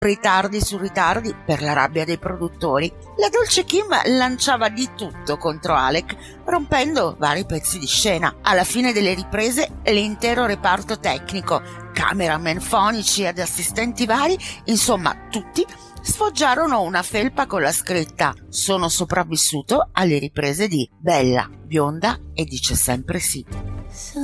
ritardi su ritardi per la rabbia dei produttori, la dolce Kim lanciava di tutto contro Alec, rompendo vari pezzi di scena. Alla fine delle riprese, l'intero reparto tecnico, cameraman fonici ed assistenti vari, insomma tutti, sfoggiarono una felpa con la scritta «Sono sopravvissuto alle riprese di Bella, bionda e dice sempre sì».